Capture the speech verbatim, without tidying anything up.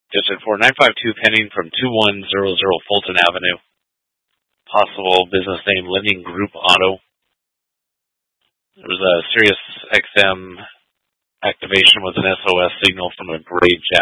District four, nine five two pending from two one zero zero Fulton Avenue. Possible business name Lending Group Auto. There was a Sirius X M activation with an S O S signal from a gray